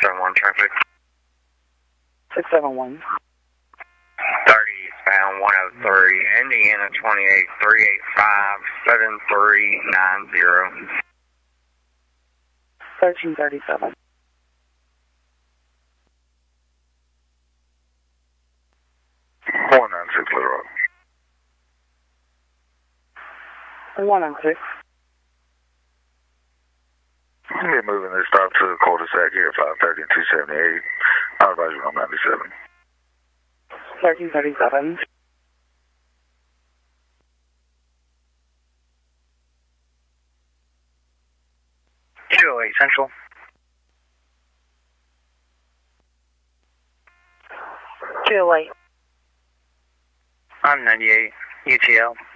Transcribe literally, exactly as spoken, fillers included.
seven one traffic. six seven one. thirty eastbound one oh three, Indiana twenty-eight, three eight five, seven three nine zero. thirteen thirty-seven. one nine six Little Rock. one nine six. We're moving this stop to the cul-de-sac here at five thirty and two seventy-eight. I'll advise you on ninety-seven. thirteen thirty-seven. two oh eight Central. two oh eight. I'm ninety-eight, U T L.